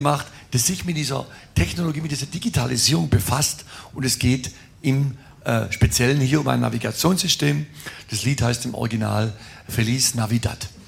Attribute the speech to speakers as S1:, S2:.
S1: macht, das sich mit dieser Technologie, mit dieser Digitalisierung befasst, und es geht im Speziellen hier um ein Navigationssystem. Das Lied heißt im Original Feliz Navidad.